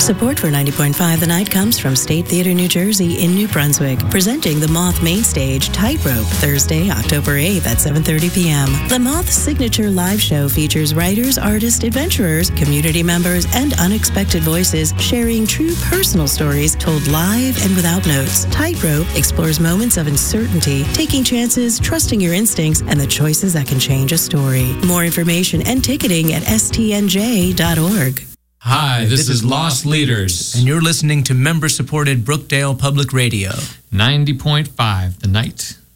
Support for 90.5 The Night comes from State Theater New Jersey in New Brunswick, presenting the Moth Main Stage Tightrope, Thursday, October 8th at 7:30 p.m. The Moth's signature live show features writers, artists, adventurers, community members, and unexpected voices sharing true personal stories told live and without notes. Tightrope explores moments of uncertainty, taking chances, trusting your instincts, and the choices that can change a story. More information and ticketing at stnj.org. Hi, this is Lost Leaders. And you're listening to member-supported Brookdale Public Radio. 90.5 The Night.